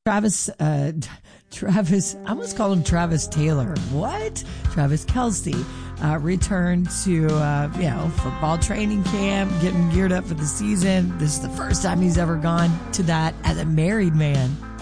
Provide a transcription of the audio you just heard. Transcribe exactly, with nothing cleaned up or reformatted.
Travis, uh, Travis, I almost called him Travis Taylor. What? Travis Kelce uh, returned to, uh, you know, football training camp, getting geared up for the season. This is the first time he's ever gone to that as a married man.